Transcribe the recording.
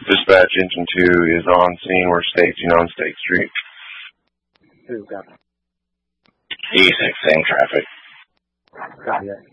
Dispatch Engine 2 is on scene. We're staging on State Street. Who got it? E6, same traffic. Got it.